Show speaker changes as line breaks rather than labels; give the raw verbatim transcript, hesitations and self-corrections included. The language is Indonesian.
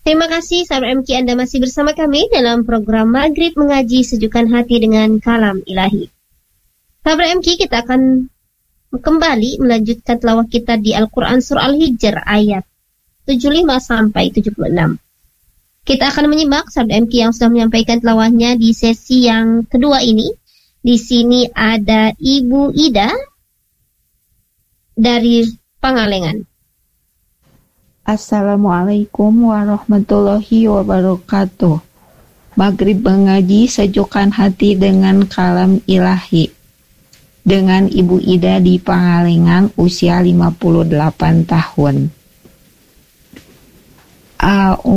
Terima kasih sahabat M K, Anda masih bersama kami dalam program Maghrib Mengaji Sejukkan Hati dengan Kalam Ilahi. Sahabat M K, kita akan kembali melanjutkan tilawah kita di Al-Quran Surah Al-Hijr ayat tujuh puluh lima sampai tujuh puluh enam. Kita akan menyimak sahabat M K yang sudah menyampaikan tilawahnya di sesi yang kedua ini. Di sini ada Ibu Ida dari Pangalengan.
Assalamualaikum warahmatullahi wabarakatuh. Maghrib mengaji sejukkan hati dengan kalam ilahi. Dengan Ibu Ida di Pangalengan, usia lima puluh delapan tahun.